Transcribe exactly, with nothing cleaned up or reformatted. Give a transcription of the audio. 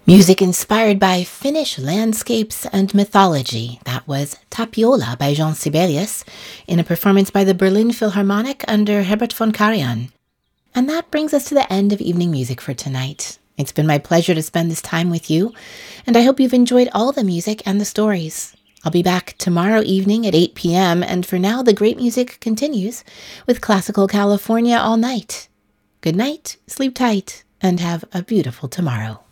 Music inspired by Finnish landscapes and mythology. That was Tapiola by Jean Sibelius in a performance by the Berlin Philharmonic under Herbert von Karajan. And that brings us to the end of evening music for tonight. It's been my pleasure to spend this time with you, and I hope you've enjoyed all the music and the stories. I'll be back tomorrow evening at eight p.m., and for now, the great music continues with Classical California all night. Good night, sleep tight, and have a beautiful tomorrow.